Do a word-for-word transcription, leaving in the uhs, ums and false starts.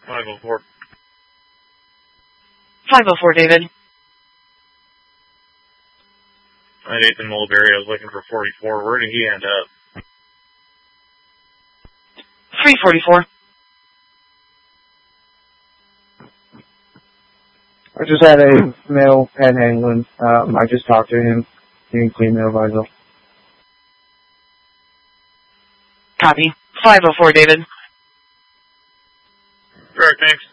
five oh four. five oh four, David. I'm Nathan Mulberry. I was looking for forty-four. Where did he end up? three forty-four. I just had a male panhandling. Um, I just talked to him. He can clean the visor. Copy. five oh four, David. Correct, thanks.